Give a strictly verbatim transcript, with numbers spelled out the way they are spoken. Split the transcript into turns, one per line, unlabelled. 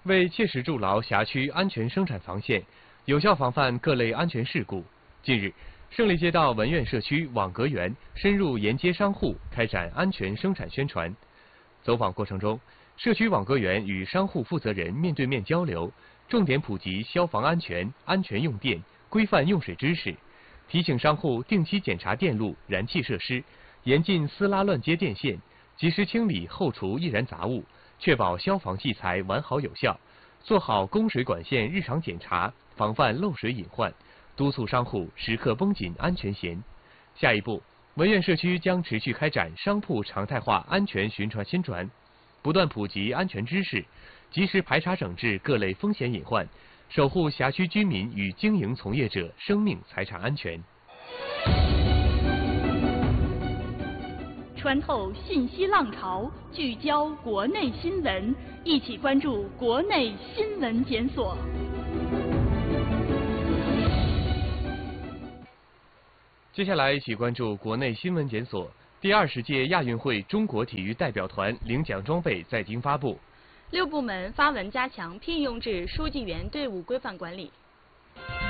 为切实筑牢辖区安全生产防线，有效防范各类安全事故，近日，胜利街道文苑社区网格园深入沿街商户开展安全生产宣传。走访过程中，社区网格园与商户负责人面对面交流，重点普及消防安全、安全用电、规范用水知识，提醒商户定期检查电路、燃气设施，严禁撕拉乱接电线，及时清理后除易燃杂物，确保消防器材完好有效，做好供水管线日常检查，防范漏水隐患，督促商户时刻绷紧安全弦。下一步，文苑社区将持续开展商铺常态化安全巡传宣传，不断普及安全知识，及时排查整治各类风险隐患，守护辖区居民与经营从业者生命财产安全。
穿透信息浪潮，聚焦国内新闻，一起关注国内新闻检索。
接下来一起关注国内新闻检索。第二十届亚运会中国体育代表团领奖装备在京发布。
六部门发文加强聘用制书记员队伍规范管理。